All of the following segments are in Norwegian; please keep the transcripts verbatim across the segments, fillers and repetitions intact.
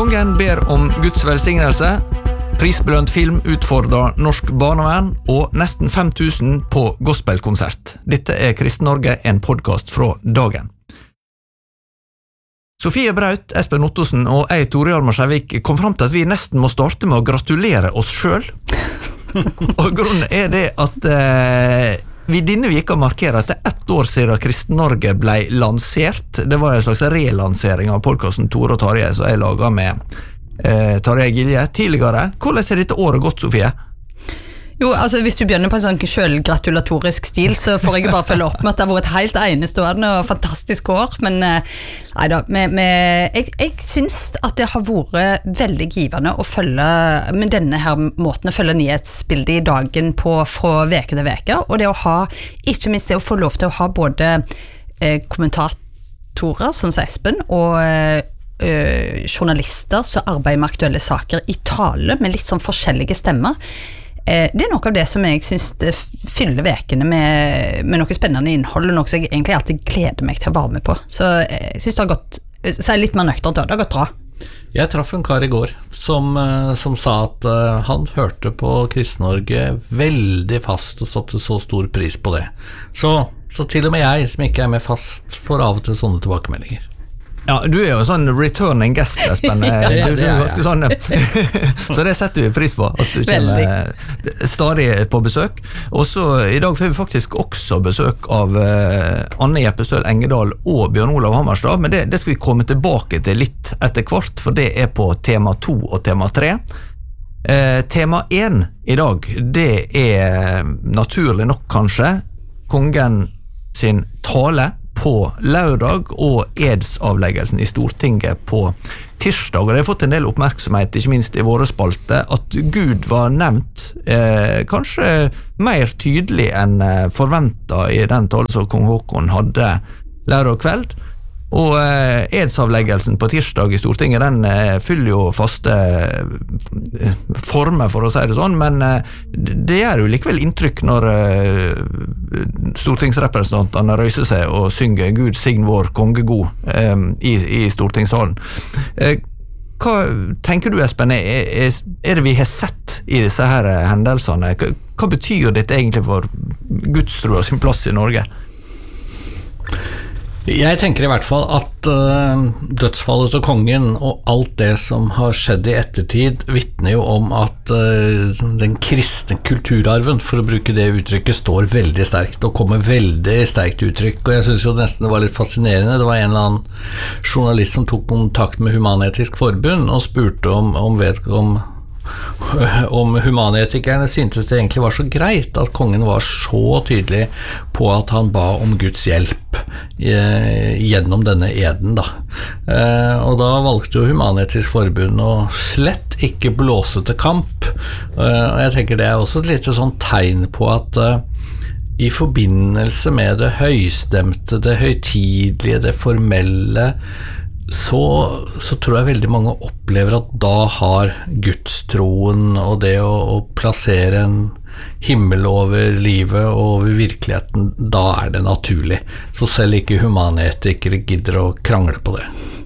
Kongen ber om Guds velsignelse. Prisbelønt film utfordrer norsk barnevern og nesten fem tusen på gospelkonsert. Dette er Kristen Norge, en podcast fra Dagen. Sofie Braut, Espen Ottosen og jeg, Tore Hjalmar Skjærvik, kom frem til at vi nesten må starte med å gratulere oss selv. Og grunnen er det at eh, vi denne veka markerer at det er ett år siden Kristen Norge ble lansert. Det var en slags relansering av podcasten Tore og Tarjei som jeg laget med eh, Tarjei Gilje tidligere. Hvordan er dette året gått, Sofie? Jo, altså hvis du begynner på en sånn selvgratulatorisk stil, så får jeg bare følge opp med at det har vært et helt enestående og fantastisk år, men neida, med, med, jeg, jeg synes at det har vært veldig givende å følge med denne her måten å følge nyhetsbildet i dagen på fra veke til veke, og det å ha, ikke minst det å få lov til å ha både eh, kommentatorer, sånn som Espen, og eh, journalister som arbeider med aktuelle saker i tale med litt sånn forskjellige stemmer. Det er noe av det som jeg synes fyller vekene med, med noe spennende innhold, og noe som jeg egentlig alltid gleder meg til å være med på. Så jeg synes det har gått, så er litt mer nøktert, det har gått bra. Jeg traff en kar i går som, som sa at uh, han hørte på Kristen Norge veldig fast og satte så stor pris på det. Så, så til og med jeg, som ikke er med fast, får av og til sånne tilbakemeldinger. Ja, du er jo sånn returning guest, Espen. Ja, du, du er ganske sånn, så det setter vi pris på, at du kommer stadig på besøk. Og så i dag får vi faktisk også besøk av uh, Anne Jeppestøl Engedal og Bjørn Olav Hammerstad, men det, det skal vi komme tilbake til litt etter hvert, for det er på tema to og tema tre. Uh, tema én i dag, det er naturlig nok kanskje kongen sin tale på lørdag og edsavleggelsen i Stortinget på tirsdag, og det har fått en del oppmerksomhet, ikke minst i våre spalte, at Gud var nevnt eh, kanskje mer tydelig enn forventet i den talen som kong Håkon hadde lørdag kveld. Og eh, edsavleggelsen på tirsdag i Stortinget, den eh, fyller jo faste eh, former, for å si det sånn, men eh, det gjør jo likevel inntrykk når eh, stortingsrepresentantene røyser seg og synger Gud sign vår kongegod eh, i, i stortingssalen. Eh, hva tenker du, Espen, er, er, er det vi har sett i disse her hendelsene? Hva, hva betyr dette egentlig for gudstrua sin plass i Norge? Jeg tenker i hvert fall at uh, dødsfallet til kongen og alt det som har skjedd i ettertid vittner jo om at uh, den kristne kulturarven, for å bruke det uttrykket, står veldig sterkt og kommer veldig sterkt uttrykk, og jeg synes jo nesten det var litt fascinerende. Det var en eller annen journalist som tok kontakt med Human-Etisk Forbund og spurte om, om, vet, om om humanetikerne syntes det egentlig var så greit at kongen var så tydelig på at han ba om Guds hjelp eh, gjennom denne eden da. Eh, og da valgte jo Human-Etisk Forbund å slett ikke blåse til kamp, eh, og jeg tenker det er også et lite sånn tegn på at eh, i forbindelse med det høystemte, det høytidelige, det formelle, Så, så tror jeg veldig mange opplever at da har gudstroen og det å, å plassere en himmel over livet og over virkeligheten, da er det naturlig. Så selv ikke humanetikere gidder å krangle på det.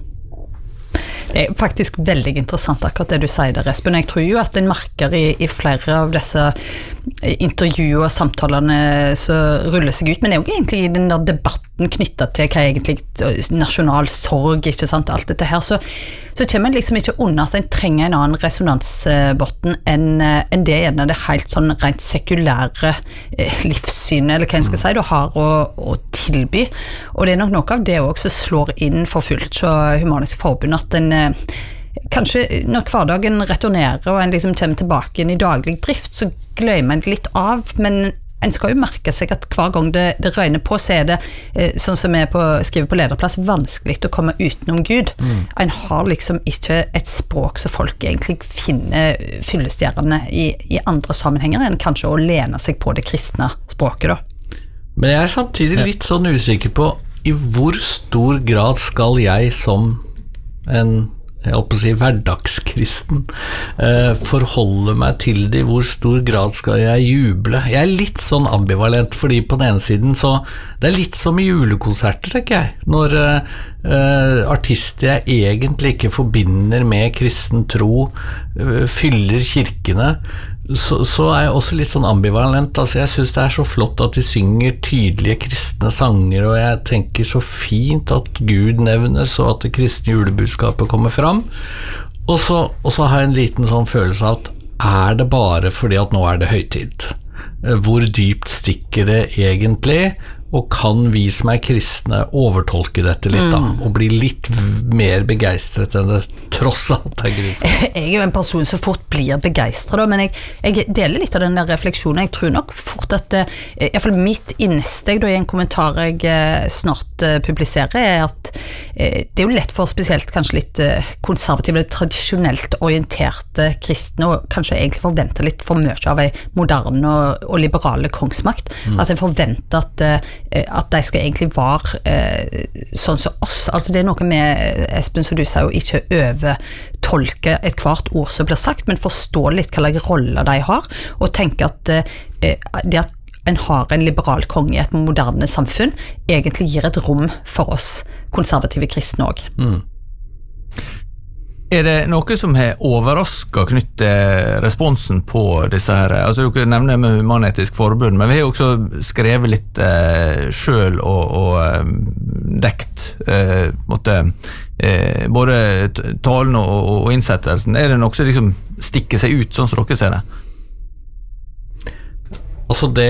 Det er faktisk veldig interessant akkurat det du sier der, Espen. Jeg tror jo at en merker i, i flere av disse intervjuer og samtalene som ruller seg ut, men det er jo egentlig i den der debatten knyttet til hva er egentlig nasjonal sorg, ikke sant, alt dette her, så, så kommer en liksom ikke unna at en trenger en annen resonansbotten enn, enn det gjerne det helt sånn rent sekulære livssynet, eller hva en skal si, du har å, å tilby, og det er nok noe av det også som slår inn for fullt så Human-Etisk Forbund, at en kanskje når hverdagen returnerer og en liksom kommer tilbake inn i daglig drift, så glemmer en litt av, men en skal jo merke seg at hver gang det, det røyner på, så er det, sånn som jeg på, skriver på lederplass, vanskelig å komme utenom Gud. Mm. En har liksom ikke et språk så folk egentlig finner fyllestjernene i, i andre sammenhenger enn kanskje å lene seg på det kristne språket da. Men jeg er samtidig litt sånn usikker på i hvor stor grad skal jeg som en jeg holdt på å si hverdagskristen, eh, forholde meg til det, i hvor stor grad skal jeg juble? Jeg er litt sånn ambivalent, fordi på den ene siden så, det er litt som i julekonserter, tenker jeg, når eh, artister jeg egentlig ikke forbinder med kristen tro, eh, fyller kirkene, så, så er jeg også litt sånn ambivalent. Altså jeg synes det er så flott at de synger tydelige kristne sanger, og jeg tenker så fint at Gud nevnes, og at det kristne julebudskapet kommer fram. Og så, og så har jeg en liten sånn følelse av at er det bare fordi at nå er det høytid? Hvor dypt stikker det egentlig? Og kan vi som er kristne overtolke dette litt da, mm. og bli litt mer begeistret enn det tross alt er grunn for? Jeg er jo en person som fort blir begeistret, men jeg, jeg deler litt av den der refleksjonen. Jeg tror nok fort at, i hvert fall mitt innsteg da, i en kommentar jeg snart publiserer, er at det er jo lett for spesielt kanskje litt konservative, tradisjonelt orienterte kristne, og kanskje egentlig forventer litt for mye av en moderne og, og liberale kongsmakt, mm. at jeg forventer at at de skal egentlig være eh, sånn som oss. Altså det er noe med, Espen, som du sier, å ikke overtolke et hvert ord som blir sagt, men forstå litt hva slags rolle de har, og tenke at eh, det at en har en liberal konge i et moderne samfunn, egentlig gir et rom for oss konservative kristne også. Mm. Er det noe som har overrasket knyttet responsen på disse her? Altså dere nevner med Human-Etisk Forbund, men vi har jo også skrevet litt eh, selv og, og eh, dekt eh, måtte, eh, både talen og, og innsettelsen. Er det noe som liksom stikker seg ut, sånn som dere ser det? Altså det,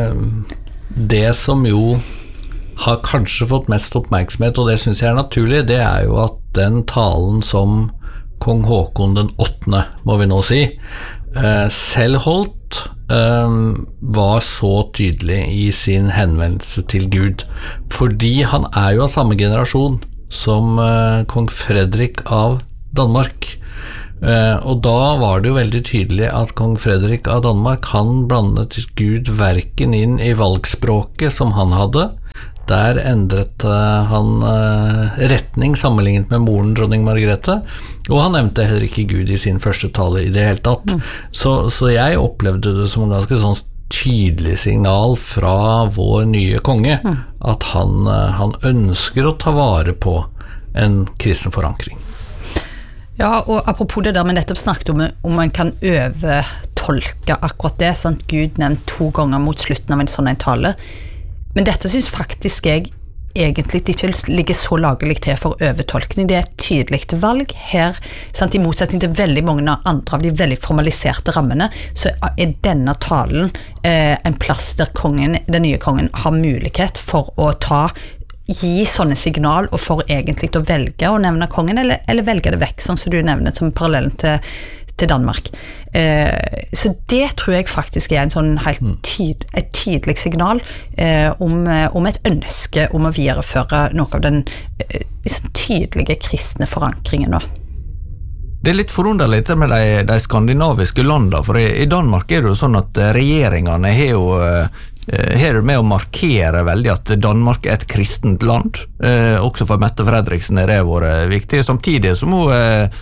det som jo har kanskje fått mest oppmerksomhet, og det synes jeg er naturlig, det er jo at den talen som Kong Håkon den åttende, må vi nå si, eh, selv holdt, eh, var så tydelig i sin henvendelse til Gud, fordi han er jo av samme generasjon som eh, Kong Fredrik av Danmark, eh, og da var det jo veldig tydelig at Kong Fredrik av Danmark, han blandet Gud verken inn i valgspråket som han hadde. Der endret uh, han uh, retning sammenlignet med moren dronning Margrethe, og han nevnte heller ikke Gud i sin første tale i det hele tatt. Mm. Så, så jeg opplevde det som en ganske sånn tydelig signal fra vår nye konge, mm. at han, uh, han ønsker å ta vare på en kristen forankring. Ja, og apropos det der med nettopp snakket om om man kan overtolke akkurat det, sant? Gud nevnt to ganger mot slutten av en sånn en tale. Men dette synes faktisk jeg egentlig ikke ligger så lagelig til for overtolkning. Det er et tydelig valg her, sant? I motsetning til veldig mange andre av de veldig formaliserte rammene, så er denne talen eh, en plass der kongen, den nye kongen har mulighet for å ta, gi sånne signal, og for egentlig å velge å nevne kongen, eller, eller velge det vekk, sånn som du nevner som parallellen til til Danmark. Eh, så det tror jeg faktisk er en sånn helt tyd, et tydelig signal eh, om, om et ønske om å videreføre noe av den eh, liksom tydelige kristne forankringen nå. Det er litt forunderlig med de, de skandinaviske landene, for i, i Danmark er det jo sånn at regjeringene har jo her med å markere veldig at Danmark er et kristent land, eh, også for Mette Fredriksen er det vært viktig, samtidig som hun eh,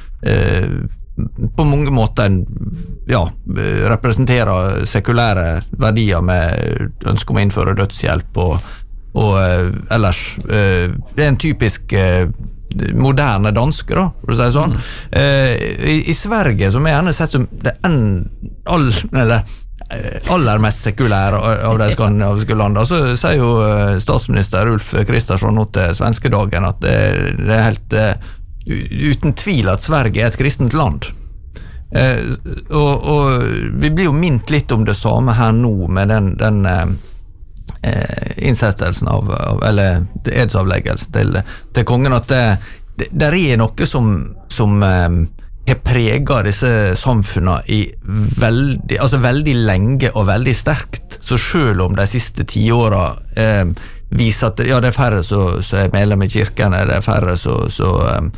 på mange måter ja, representerer sekulære verdier med ønske om å innføre dødshjelp og, og ellers eh, det er en typisk eh, moderne danske da, for å si sånn. Mm. Eh, i, I Sverige, som er gjerne sett som det en, all, eller, aller mest sekulære av de skandinaviske landene, så sier jo statsminister Ulf Kristersson nå til Svenskedagen at det, det er helt uten tvil at Sverige er et kristent land. Eh, og, og vi blir jo minnet litt om det samme her nå med den, den eh, innsettelsen av, av eller edsavleggelsen til, til kongen, at det, det, der er noe som, som eh, har preget disse samfunnene i veldig, altså veldig lenge og veldig sterkt, så selv om de siste ti årene eh, viser at ja, det er færre som er medlem i kirken, det er færre som um,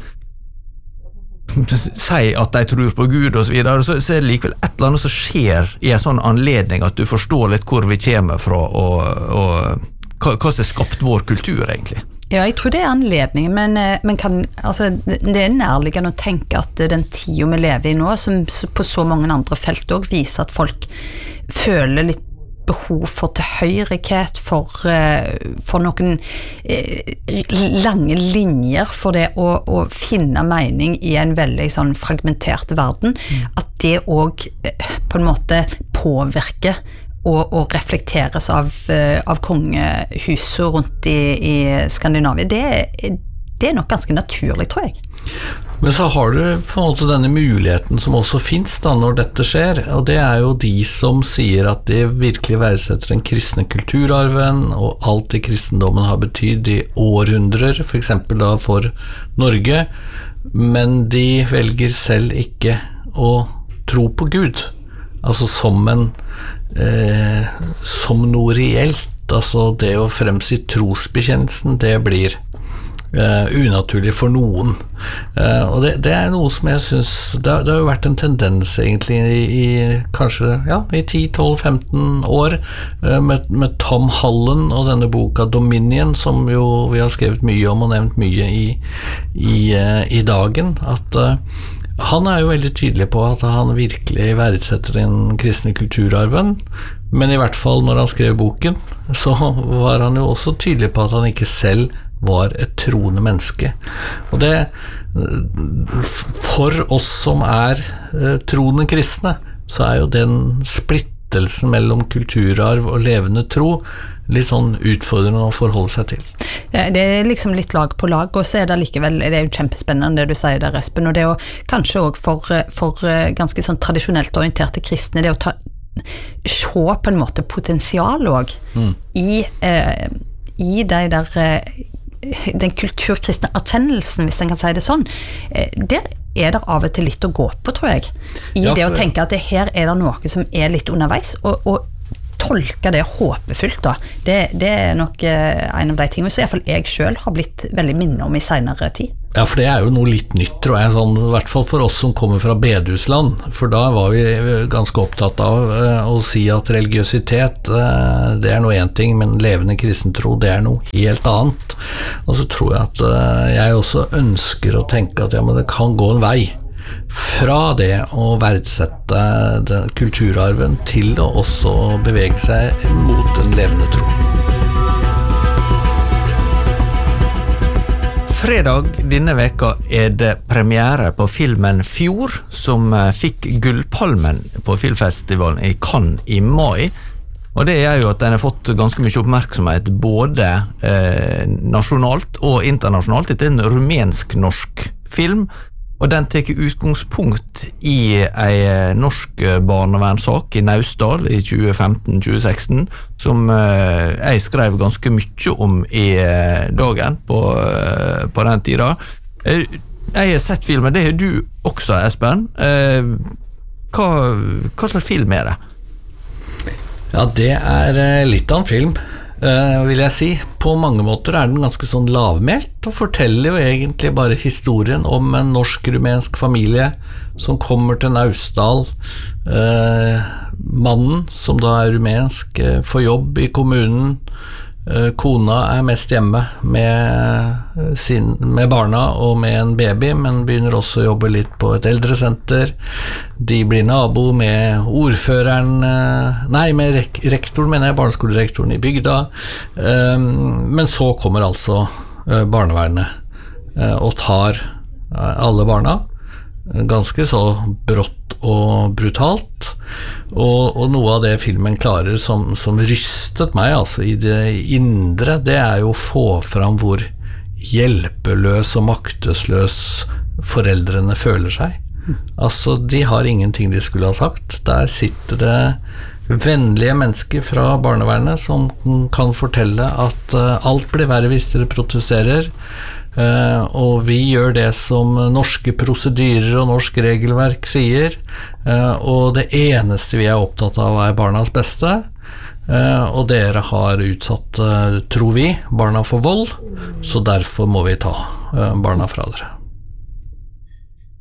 sier at de tror på Gud og så videre, så, så er det likevel et eller annet som skjer i en sånn anledning at du forstår litt hvor vi kommer fra og, og hva, hva som har skapt vår kultur egentlig. Ja, jeg tror det er anledningen, men, men kan, altså, det er nærliggende å tenke at den tiden vi lever i nå, som på så mange andre felt også viser at folk føler litt behov for tilhørighet, for, for noen lange linjer for det å, å finne mening i en veldig sånn fragmentert verden, mm. at det også på en måte påvirker og, og reflekteres av, av kongehuset rundt i, i Skandinavia. Det, det er nok ganske naturlig, tror jeg. Men så har du på en måte denne muligheten som også finnes da når dette skjer, og det er jo de som sier at de virkelig verdsetter den kristne kulturarven og alt det kristendommen har betydd i århundrer, for eksempel da for Norge, men de velger selv ikke å tro på Gud, altså som en eh, som noe reelt, altså det å fremsi trosbekjennelsen, det blir Uh, unaturlig for noen, uh, og det, det er noe som jeg synes det, det har jo vært en tendens egentlig i, i kanskje ja, i ti, tolv, femten år uh, med, med Tom Holland og denne boka Dominion, som jo vi har skrevet mye om og nevnt mye i, i, uh, i dagen, at uh, han er jo veldig tydelig på at han virkelig verdsetter den kristne kulturarven, men i hvert fall når han skrev boken, så var han jo også tydelig på at han ikke selv var et troende menneske. Og det, for oss som er uh, troende kristne, så er jo den splittelsen mellom kulturarv og levende tro litt sånn utfordrende å forholde seg til. Ja, det er liksom litt lag på lag, og så er det likevel, det er jo kjempespennende det du sier der, Espen, og det er jo kanskje også for, for ganske sånn tradisjonelt orienterte kristne, det å ta, se på en måte potensial også mm. i, eh, i de der eh, den kulturkristne erkjennelsen, hvis en kan si det sånn, der er det av og til litt å gå på, tror jeg. I ja, for... det å tenke at det her er det noe som er litt underveis, og, og tolke det håpefullt da. Det, det er nok en av de tingene som i hvert fall jeg selv har blitt veldig minnet om i senere tid. Ja, for det er jo noe litt nytt, tror jeg, sånn, i hvert fall for oss som kommer fra bedehusland, for da var vi ganske opptatt av uh, å si at religiøsitet, uh, det er noe en ting, men levende kristentro, det er noe helt annet. Og så tror jeg at uh, jeg også ønsker å tenke at ja, men det kan gå en vei fra det å verdsette den kulturarven til å også bevege seg mot en levende tro. Fredag denne veka er det premiere på filmen Fjord, som fikk Gullpalmen på filmfestivalen i Cannes i mai. Og det er jo at den har fått ganske mye oppmerksomhet både eh, nasjonalt og internasjonalt. Dette er en rumensk-norsk film, og den teker utgangspunkt i en norsk barnevernssak i Naustdal i tjue femten til tjue seksten, som eh, jeg skrev ganske mye om i eh, dagen på, eh, på den tida. Eh, jeg har sett filmen, det har du også, Espen. Eh, hva, hva slags film er det? Ja, det er litt av en film, Uh, vil jeg si. På mange måter er den ganske sånn lavmælt og forteller jo egentlig bare historien om en norsk-rumensk familie som kommer til Naustdal. Uh, mannen, som da er rumensk, uh, får jobb i kommunen. Uh, kona er mest hjemme med, sin, med barna og med en baby, men begynner også å jobbe litt på et eldresenter. De blir nabo med ordføreren, uh, nei, med rek rektoren, mener jeg, barneskolerektoren i bygda. Uh, men så kommer altså uh, barnevernet uh, og tar uh, alle barna. Ganske så brått og brutalt, og, og noe av det filmen klarer som, som rystet meg altså i det indre, det er jo å få fram hvor hjelpeløs og maktesløs foreldrene føler seg. Altså, de har ingenting de skulle ha sagt. Der sitter det vennlige mennesker fra barnevernet som kan fortelle at uh, alt blir verre hvis dere protesterer. Uh, og vi gjør det som norske prosedyrer og norsk regelverk sier, uh, og det eneste vi er opptatt av er barnas beste, uh, og dere har utsatt, uh, tror vi, barna for vold, så derfor må vi ta uh, barna fra dere.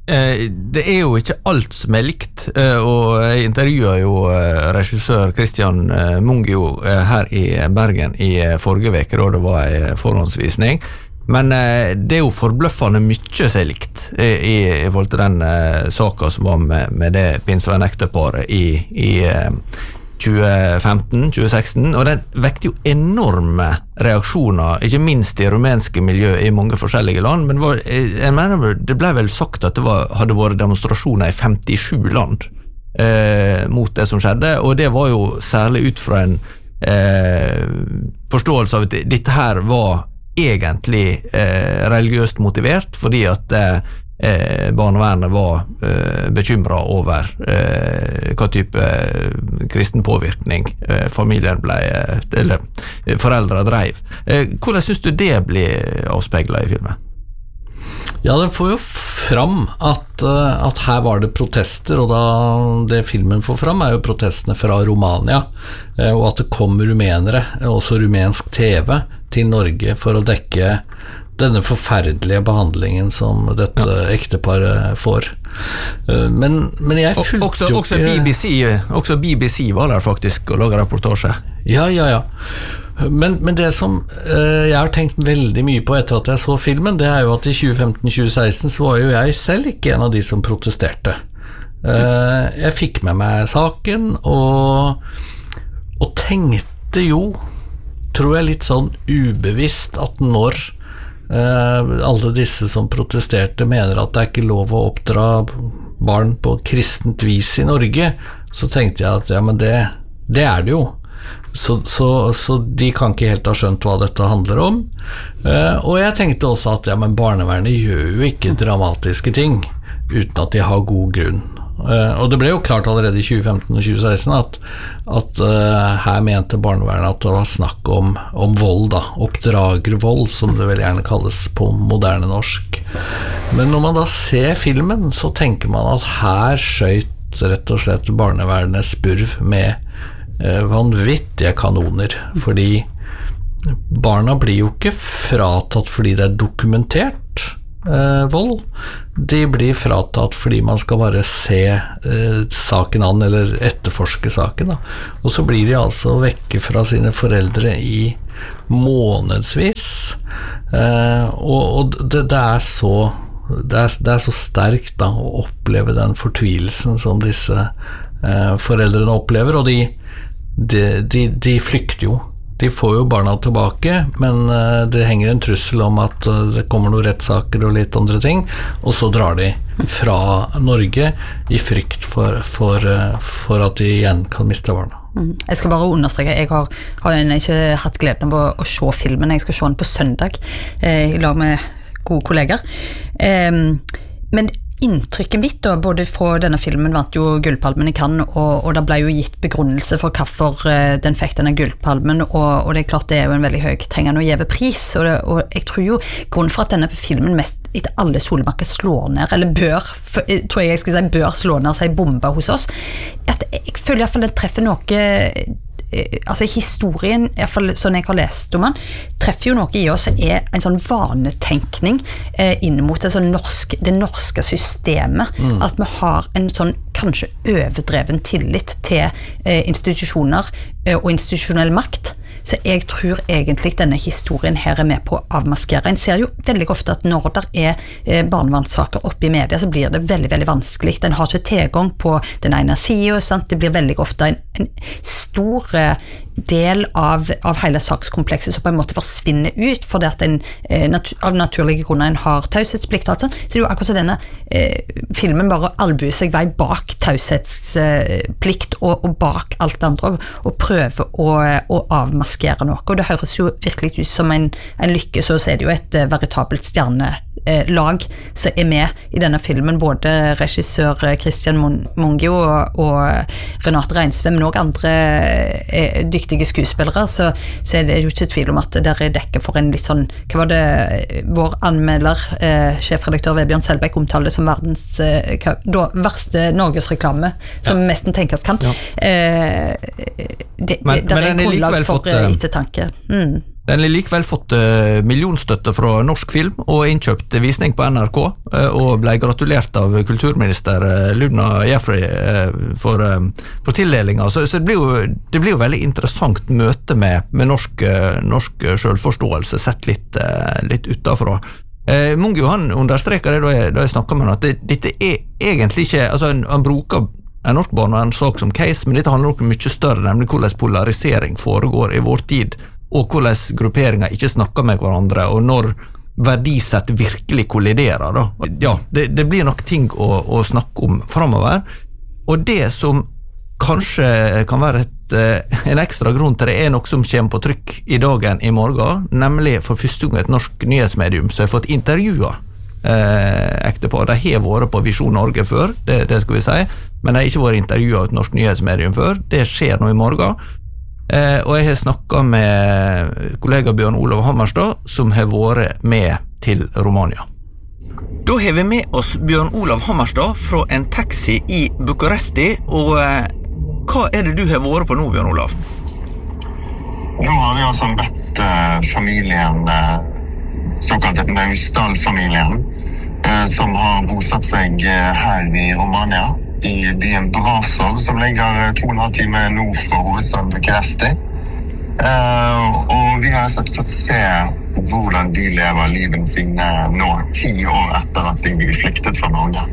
Det er jo ikke alt som er likt, og jeg intervjuet jo regissør Christian Mungio her i Bergen i forrige veke, da det var en forhåndsvisning. Men det er jo forbløffende mye som er likt i, i, i forhold til den uh, saken som var med, med det pinnsvenekteparet i, i uh, tjue femten tjue seksten, og den vekte jo enorme reaksjoner, ikke minst i rumenske miljø i mange forskjellige land, men var, jeg mener, det ble vel sagt at det var, hadde vært demonstrasjoner i femtisju land eh, mot det som skjedde, og det var jo særlig ut fra en eh, forståelse av at dette her var egentlig eh, religiøst motivert, fordi at eh, Eh, barnevernet var eh, bekymret over eh, hva type eh, kristen påvirkning eh, familien ble, eh, eller eh, foreldre drev. Eh, hvordan synes du det blir avspeglet i filmen? Ja, den får jo fram at, at her var det protester, og da det filmen får fram er jo protestene fra Romania, og at det kom rumenere, også rumensk T V, til Norge for å dekke denne forferdelige behandlingen som dette ja. ekteparet får. Men, men jeg fulgte også, jo også B B C, også B B C var der faktisk og laget reportasje. Ja, ja, ja. Men, men det som uh, jeg har tenkt veldig mye på etter at jeg så filmen, det er jo at i tjue femten tjue seksten så var jo jeg selv ikke en av de som protesterte. Uh, jeg fikk med meg saken og, og tenkte jo, tror jeg litt sånn ubevisst, at når uh, alle disse som protesterte mener at det er ikke lov å oppdra barn på kristent vis i Norge, så tenkte jeg at ja, men det, det er det jo. Så, så, så de kan ikke helt ha skjønt hva dette handler om. Uh, og jeg tenkte også at ja, men barnevernet gjør jo ikke dramatiske ting uten at de har god grunn. Uh, og det ble jo klart allerede i tjue femten og tjue seksten at, at uh, her mente barnevernet at det var snakk om, om vold, da, oppdragervold, som det vel gjerne kalles på moderne norsk. Men når man da ser filmen, så tenker man at her skjøt rett og slett barnevernet spurv med vanvittige kanoner, fordi barna blir jo ikke fratatt fordi det er dokumentert eh, vold, de blir fratatt fordi man skal bare se eh, saken an eller etterforske saken da. Og så blir de altså vekke fra sine foreldre i månedsvis eh, og, og det, det er så det er, det er så sterkt da å oppleve den fortvilelsen som disse eh, foreldrene opplever, og de De, de, de flykter jo. De får jo barna tilbake, men uh, det henger en trussel om at uh, det kommer noen rettssaker og litt andre ting, og så drar de fra Norge i frykt for, for, uh, for at de igjen kan miste barna. Mm. Jeg skal bare understreke, jeg har, har ikke hatt gleden av å, å se filmen, jeg skal se den på søndag eh, i lag med gode kolleger. Eh, men inntrykket mitt da, både fra denne filmen vant jo Gullpalmen i Cannes, og, og det ble jo gitt begrunnelse for hvorfor uh, den fikk denne Gullpalmen, og, og det er klart det er jo en veldig høytrengende og gjeve pris, og, det, og jeg tror jo grunnen for at denne filmen mest etter alle solmerker slår ned, eller bør, for, tror jeg jeg skulle si, bør slå ned seg bomba hos oss, at jeg føler i hvert fall den treffer noe, altså historien, i hvert fall sånn jeg har lest om den, treffer jo noe i oss som er en sånn vanetenkning eh, inn mot det, sånn norsk, det norske systemet, mm. at vi har en sånn kanskje overdreven tillit til eh, institusjoner eh, og institusjonell makt. Så jeg tror egentlig denne historien her er med på å avmaskere. En ser jo veldig ofte at når det er eh, barnevernssaker oppe i media, så blir det veldig, veldig vanskelig. Den har ikke tilgang på den ene siden, sant? Det blir veldig ofte en, en stor del av, av hele sakskomplekset som på en måte forsvinner ut, fordi at en eh, natu- av naturlige grunner en har taushetsplikt og alt sånt. Så det er jo akkurat så denne eh, filmen bare albuer seg vei bak taushetsplikt og, og bak alt det andre, og, og prøver å, å avmaskere noe, og det høres jo virkelig ut som en, en lykke, så er det jo et uh, veritabelt stjernelag uh, som er med i denne filmen, både regissør uh, Christian Mungio og, og Renate Reinsve, men også andre uh, dyktige skuespillere, så, så er det jo ikke tvil om at det er dekket for en litt sånn, hva var det vår anmelder, uh, sjefredaktør Vebjørn Selbekk omtaler som verdens uh, hva, da, verste Norgesreklame, som ja. Mesten tenkes kan. Ja. Uh, det, men, det, men den er likevel for fått, ettertanke. Mm. Den har likevel fått uh, millionstøtte fra norsk film og innkjøpt visning på N R K, uh, og ble gratulert av kulturminister uh, Luna Jeffrey uh, for, uh, for tildelingen. Så, så det, blir jo, det blir jo veldig interessant møte med, med norsk, uh, norsk selvforståelse sett litt, uh, litt utenfra. Uh, Mungi han understreker det da jeg, da jeg snakker med han, at det, dette er egentlig ikke, altså han, han bruker en norsk barnevernssak som case, men dette handler om mye større, nemlig hvordan polarisering foregår i vår tid, og hvordan grupperinger ikke snakker med hverandre, og når verdisett virkelig kolliderer. Da. Ja, det, det blir nok ting å, å snakke om fremover, og det som kanskje kan være et, en ekstra grunn til det, er noe som kommer på trykk i dagen i morgen, nemlig for første gang et norsk nyhetsmedium som har fått intervjuet eh, ektepar. De har vært på Visjon Norge før, det, det skal vi si, men de har ikke vært intervjuet av et norsk nyhetsmedium før. Det skjer nå i morgen. Eh, og jeg har snakket med kollega Bjørn Olav Hammerstad, som har vært med til Romania. Da har vi med oss Bjørn Olav Hammerstad fra en taxi i Bucuresti, og eh, hva er det du har vært på nå, Bjørn Olav? Nå har vi altså bedt eh, familien, eh, såkalt Naustdal-familien, eh, som har bosatt seg eh, her i Romania, i byen Brasov, som ligger to og en halv time nord for hovedstaden Bucuresti. Uh, og vi har sett fått se hvordan de lever livet sine nå, ti år etter at de flyktet fra Norge.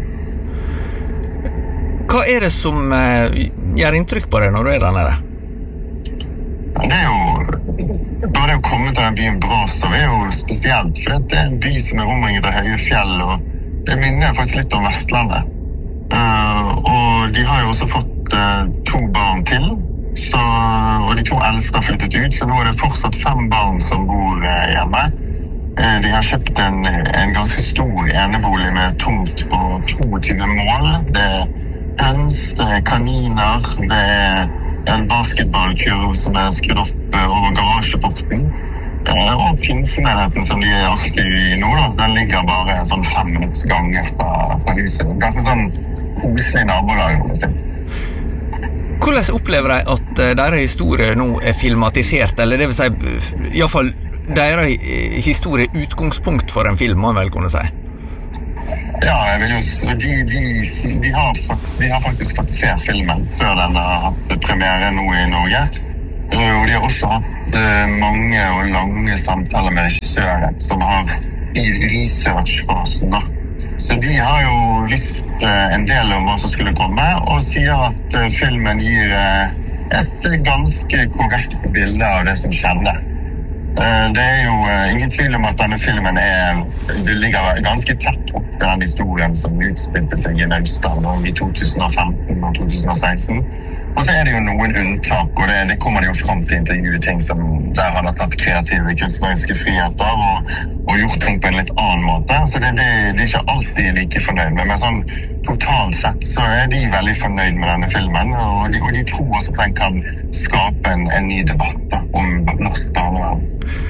Hva er det som uh, gjør inntrykk på deg når du er der nede? Det er jo bare å komme til den byen Brasov er jo spesielt, for det er en by som er omringet av høye fjell, og det minner faktisk litt om Vestlandet. Uh, og de har jo også fått uh, to barn til, så, og de to eldste har flyttet ut, så nå er det fortsatt fem barn som bor uh, hjemme. Uh, de har kjøpt en, en ganske stor enebolig med tomt på tjueto mål. Det er høns, det er kaniner, det er en basketballkurv som er skrudd opp uh, over garasjeporten. Uh, og pinsemenigheten som de er aktiv i nå, da, den ligger bare en sånn fem minutts gange fra, fra huset. Ganske sånn koselig nabolag. Hvordan opplever de at deres historie nå er filmatisert, eller det vil si, i hvert fall deres historie er utgangspunkt for en film, må jeg vel kunne si? Ja, jeg vil jo, de, de, de, har, de har faktisk fått se filmen før den har hatt premiere nå i Norge. Og de har også hatt mange og lange samtaler med regissøren som har i researchfasen da. Så de har jo visst en del om hva som skulle komme, og sier at filmen gir et ganske korrekt bilde av det som skjedde. Det er jo ingen tvil om at denne filmen er, det ligger ganske tett opp til den historien som utspilte seg i Naustdal i to tusen og femten og to tusen og seksten. Og så er det jo noen unntak, og det, det kommer de jo frem til intervjuet ting som der har tatt kreative kunstneriske friheter og, og gjort ting på en litt annen måte. Så det, det, det er ikke alltid like fornøyd med, men sånn totalt sett så er de veldig fornøyd med denne filmen, og de, og de tror også at den kan skape en, en ny debatt da, om norsk barnevern.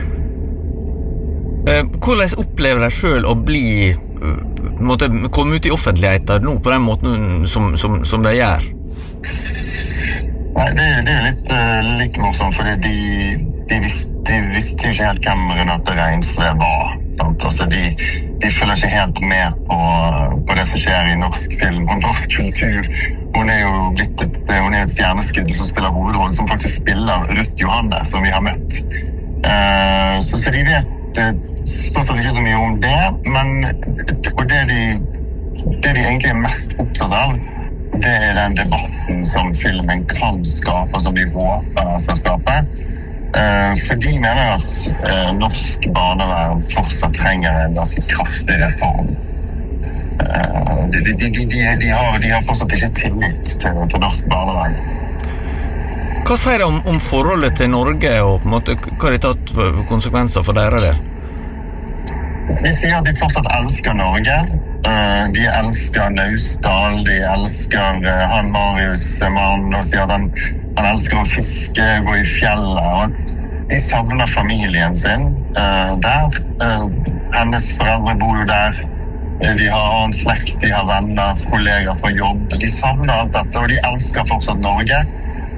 Hvordan opplever deg selv å bli, måtte komme ut i offentligheten nå på den måten som, som, som de gjør? Nei, det, det er litt, uh, litt morsomt, for de, de, visste, de visste jo ikke helt hvem Renate Reinsve var. Sant? Altså, de, de følger ikke helt med på, på det som skjer i norsk film og norsk kultur. Hun er jo blitt et, hun er et stjerneskudd som spiller hovedrollen, som faktisk spiller Ruth Johanne, som vi har møtt. Uh, så, så de vet uh, sånn sett ikke så mye om det, men og det de, det de egentlig er mest opptatt av, det er den debatten som filmen kan skape, som de håper skal skape. Eh, for de mener at eh, norsk barnevern fortsatt trenger en ganske kraftig reform. Eh, de, de, de, de, de, har, de har fortsatt ikke tillit til, til norsk barnevern. Hva sier de om, om forholdet til Norge, og på en måte, hva har de tatt konsekvenser for dere der? De sier at de fortsatt elsker Norge. Uh, de elsker Naustdal, de elsker uh, han Marius mann, og sier at han, han elsker å fiske, gå i fjellet, og at de savner familien sin uh, der. Uh, hennes foreldre bor jo der, de har en slekt, de har venner, kolleger på jobb, de savner alt dette, og de elsker fortsatt Norge.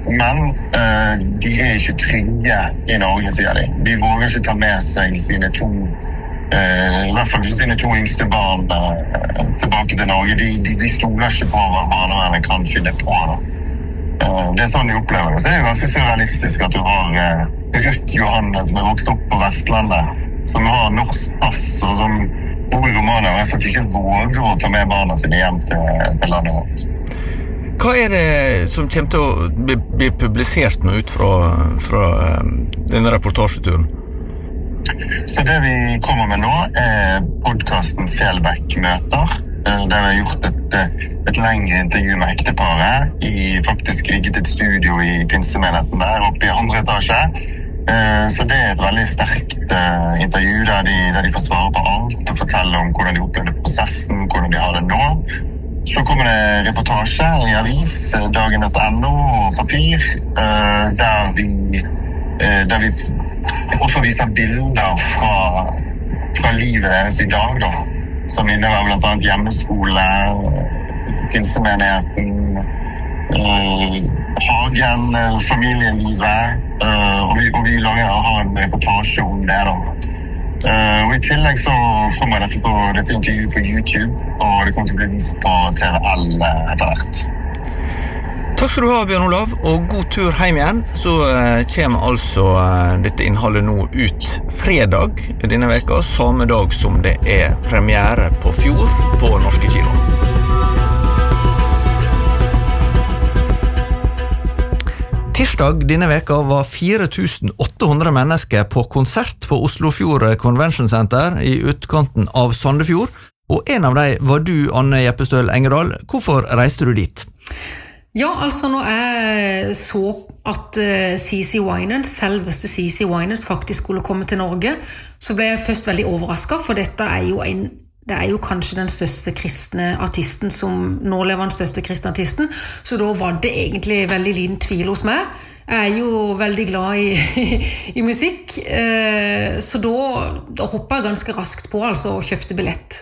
Men uh, de er ikke trygge I Norge, sier de. De våger ikke ta med seg sine to, uh, I hvert fall ikke sine to yngste barn uh, tilbake til Norge. De, de, de stoler ikke på hva barnevernet kan skylde på. Da. Uh, det er sånn de opplever det. Så det er ganske surrealistisk at du har uh, Ruth Johanne som er vokst opp på Vestlandet, som har norsk pass og som bor I Romania, og jeg ikke våger å ta med barna sine hjem til, til landet vårt. Hva er det som kommer til å bli, bli publisert nå ut fra, fra um, denne reportasjeturen? Så det vi kommer med nå er podcasten Selbekk møter, der vi har gjort et, et lengre intervju med ekteparet I faktisk rigget et studio I pinsemenigheten der oppe I andre etasje. Så det er et veldig sterkt intervju der de, der de får svare på alt og fortelle om hvordan de opplevde prosessen, hvordan de har det nå. Så kommer det reportasje I avis, dagen punkt no og papir, der vi, der vi også viser bilder fra, fra livet deres I dag, da, som innebærer blant annet hjemmeskole, pinsemenigheten, hagen, familielivet, og vi, og vi lager har en reportasje om det da. Uh, og I tillegg så kommer dette på dette intervjuet på YouTube, og det kommer til å bli vist på T V L etter hvert. Takk skal du ha, Bjørn Olav, og god tur hjem igjen. Så uh, kommer altså uh, dette innholdet nå ut fredag denne veka, samme dag som det er premiere på Fjord på Norske Kino. Tirsdag denne veka var fire tusen åtte hundre mennesker på konsert på Oslofjord Convention Center I utkanten av Sandefjord, og en av dem var du, Anne Jeppestøl Engedal. Hvorfor reiste du dit? Ja, altså når jeg så at uh, C C Winans, selveste C C Winans faktisk skulle komme til Norge, så ble jeg først veldig overrasket, for dette er jo en Det er jo kanskje den største kristne artisten som nå lever den største kristne artisten, så da var det egentlig veldig liten tvil hos meg. Jeg er jo veldig glad I, I musikk, eh, så da, da hoppet jeg ganske raskt på altså, og kjøpte billett.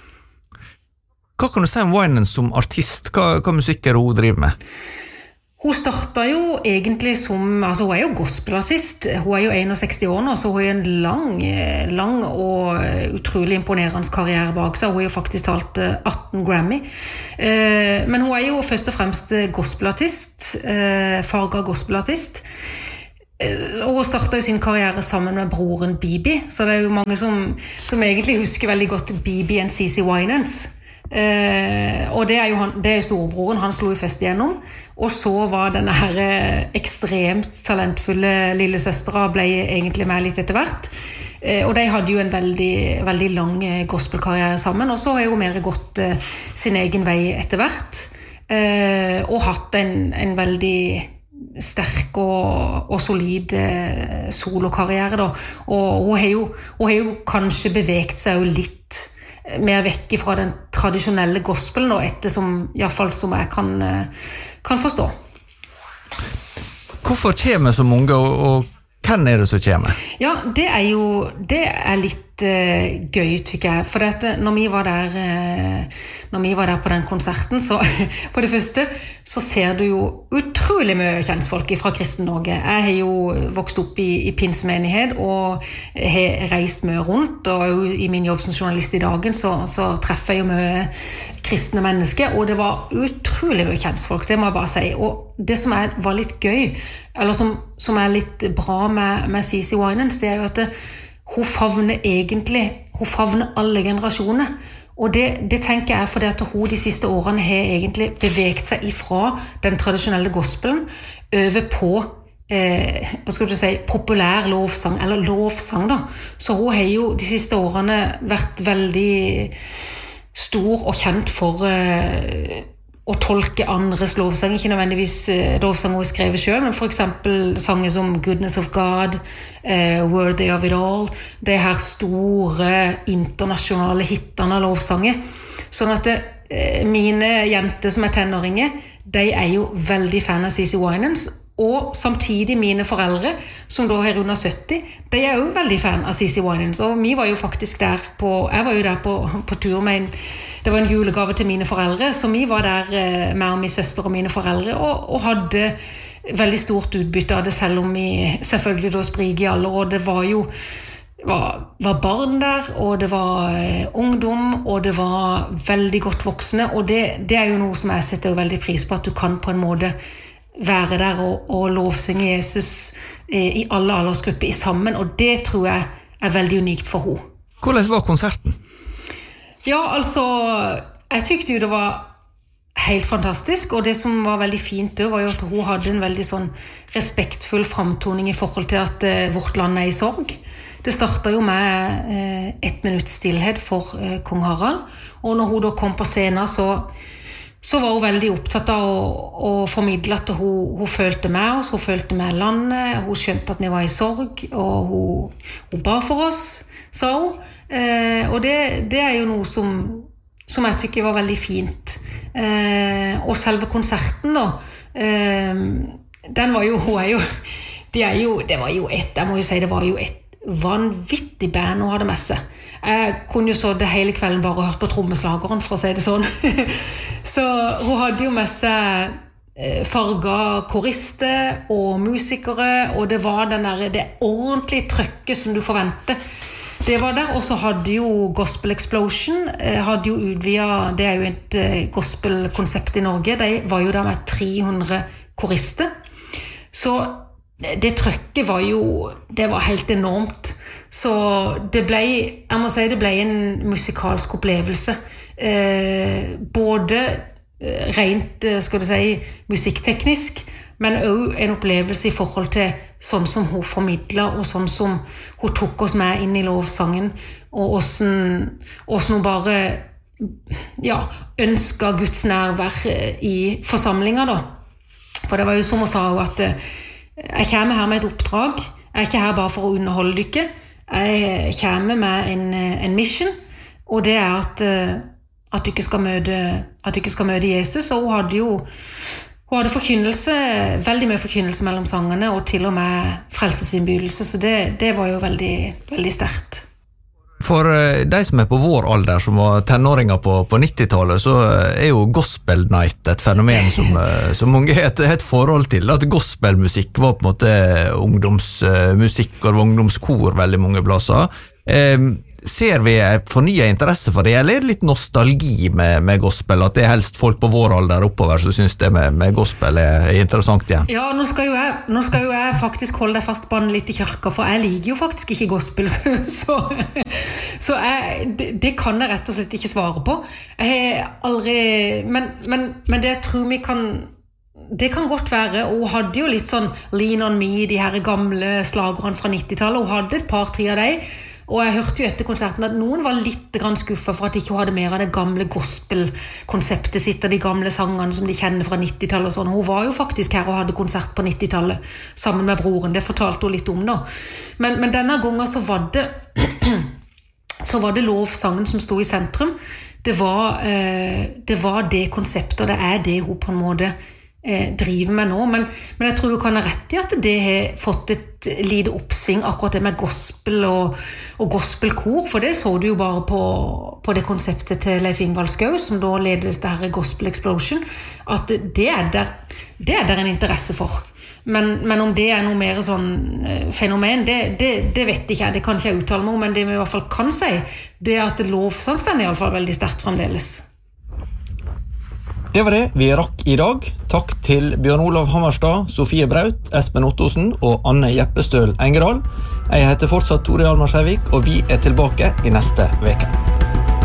Hva kan du si om Winans som artist? Hva, hva musikk er det hun driver med? Hun startet jo egentlig som, altså hun er jo gospelartist, hun er jo seksogen år nå, så hun er en lang, lang og utrolig imponerende karriere bak seg. Hun har jo faktisk talt atten Grammy. Men hun er jo først og fremst gospelartist, farga gospelartist. Og hun startet jo sin karriere sammen med broren Bibi, så det er jo mange som, som egentlig husker veldig godt Bibi and C C Winans. Uh, og det er jo han, det er jo storebroren, han slo jo først igjennom, og så var denne her ekstremt talentfulle lille søstera ble egentlig med litt etter hvert, uh, og de hadde jo en veldig, veldig lang gospelkarriere sammen, og så har jo mer gått uh, sin egen vei etter hvert, uh, og hatt en, en veldig sterk og, og solid uh, solokarriere da, og hun har, jo, hun har jo kanskje beveget seg jo litt mer vekk fra den tradisjonelle gospelen og etter som, I hvert fall som jeg kan, kan forstå. Hvorfor kommer så mange, og, og hvem er det som kommer? Ja, det er jo det er litt uh, gøy, tykker jeg. For at når vi var der uh, når vi var der på den konserten, så for det første så ser du jo utrolig mye kjentfolk fra Kristen Norge. Jeg har jo vokst opp I, I pinsemenighet og har reist mye rundt, og jo I min jobb som journalist I dagen så, så treffer jeg jo mye kristne mennesker, og det var utrolig mye kjentfolk, det må jeg bare si. Og det som er, var litt gøy, eller som, som er litt bra med, med C C Winans, det er jo at det, hun favner egentlig, hun favner alle generasjoner, og det, det tenker jeg fordi at hun de siste årene har egentlig beveget seg ifra den tradisjonelle gospelen over på eh, hva skal du si, populær lovsang, eller lovsang da. Så hun har jo de siste årene vært veldig stor og kjent for eh, å tolke andres lovsang, ikke nødvendigvis uh, lovsang hun skrevet selv, men for eksempel sanger som Goodness of God, uh, Worthy of It All, det her store internasjonale hittene av lovsanger. Sånn at uh, mine jenter som er tenåringer, de er jo veldig fan av C C Winans, og samtidig mine foreldre, som da er under sytti, de er jo veldig fan av C C Winans, og vi var jo faktisk der på, jeg var jo der på, på tur med en, det var en julegave til mine foreldre, så vi var der med min søster og mine foreldre, og, og hadde veldig stort utbytte av det, selv om vi selvfølgelig da spriker i alle, og det var jo var, var barn der, og det var eh, ungdom, og det var veldig godt voksne, og det, det er jo noe som jeg setter veldig pris på, at du kan på en måte være der og, og lovsynge Jesus eh, i alle aldersgrupper i sammen, og det tror jeg er veldig unikt for henne. Hvordan var konserten? Ja, altså, jeg tykte jo det var helt fantastisk, og det som var veldig fint det var jo at hun hadde en veldig sånn respektfull framtoning i forhold til at eh, vårt land er i sorg. Det startet jo med eh, ett minutts stillhet for eh, kong Harald, og når hun da kom på scenen så, så var hun veldig opptatt av å, å formidle at hun, hun følte med oss, hun følte med landet, hun skjønte at vi var i sorg, og hun, hun ba for oss, sa hun. Eh, og det, det er jo noe som, som jeg tykker var veldig fint. Eh, og selve konserten da, eh, den var jo, hun er jo, de er jo, det var jo et, jeg må jo si det var jo et vanvittig band hun hadde med seg. Jeg kunne jo så det hele kvelden bare hørt på trommeslageren, for å si det sånn. Så hun hadde jo med seg farga korister og musikere, og det var den der, det ordentlige trøkket som du forventer. Det var der, og så hadde jo Gospel Explosion, hadde jo utvidet, det er jo et gospelkonsept i Norge, de var jo der med tre hundre korister. Så det trøkket var jo, det var helt enormt. Så det ble, jeg må si det ble en musikalsk opplevelse. Eh, både rent, skal du si, musikkteknisk, men også en opplevelse i forhold til sånn som hun formidlet, og sånn som hun tok oss med inn i lovsangen, og hvordan, hvordan hun bare ja, ønsket Guds nærvær i forsamlinger da. For det var jo som hun sa, at jeg kommer her med et oppdrag, jeg er ikke her bare for å underholde dere, jeg kommer med en, en mission, og det er at, at dere skal møte, at dere skal møte Jesus, og hun hadde jo Hun hadde forkynnelse, veldig mye forkynnelse mellom sangene, og til og med frelsesinnbydelse, så det, det var jo veldig, veldig sterkt. For de som er på vår alder, som var tenåringer på, på nittitallet, så er jo gospel night et fenomen som, som mange har et, et forhold til. At gospelmusikk var på en måte ungdomsmusikk, og det var ungdomskor veldig mange plasser. Eh, ser vi fornyet interesse for det, eller er det litt nostalgi med, med gospel, at det er helst folk på vår alder oppover som synes det med, med gospel er, er interessant igjen? Ja, nå skal, jo jeg, nå skal jo jeg faktisk holde deg fast på den litt i kirka, for jeg liker jo faktisk ikke gospel, så, så jeg, det, det kan jeg rett og slett ikke svare på. Jeg har aldri, men, men, men det jeg tror vi kan, det kan godt være, og hun hadde jo litt sånn Lean on Me, de her gamle slagerne fra nittitallet, hun hadde et par-tre av dem, og jeg hørte jo etter konserten at noen var litt grann skuffet for at de ikke hadde mer av det gamle gospel-konseptet sitt, og de gamle sangene som de kjenner fra nittitallet og sånn. Hun var jo faktisk her og hadde konsert på nittitallet sammen med broren, det fortalte hun litt om da. Men, men denne gangen så var det, så var det lovsangen som stod i sentrum. Det var, eh, det var det konseptet, og det er det hun på en måte eh, driver med nå, men, men jeg tror du kan ha rett i at det har fått et lite oppsving, akkurat det med gospel og, og gospelkor, for det så du jo bare på, på det konseptet til Leif Ingvald Skau, som da leder dette her Gospel Explosion, at det er der, det er der en interesse for. Men, men om det er noe mer sånn fenomen, det, det, det vet ikke jeg, det kan ikke jeg uttale meg om, men det vi i hvert fall kan si, det er at lovsangsen er i hvert fall veldig sterkt fremdeles. Det var det vi rakk i dag. Takk til Bjørn Olav Hammerstad, Sofie Braut, Espen Ottosen og Anne Jeppestøl Engedal. Jeg heter fortsatt Tore Almar Sævik, og vi er tilbake i neste veke.